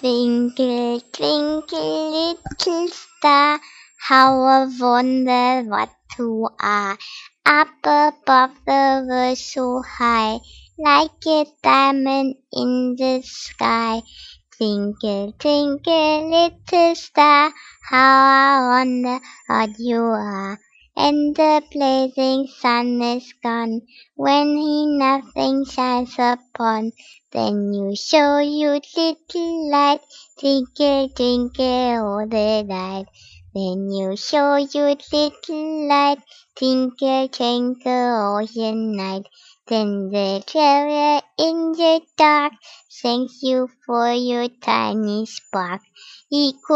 Twinkle, twinkle, little star, how I wonder what you are. Up above the world so high, like a diamond in the sky. Twinkle, twinkle, little star, how I wonder what you are. And the blazing sun is gone, when he nothing shines upon. Then you show your little light, twinkle, twinkle all the night. Then you show your little light, twinkle, twinkle all the night. Then the traveler in the dark thanks you for your tiny spark. He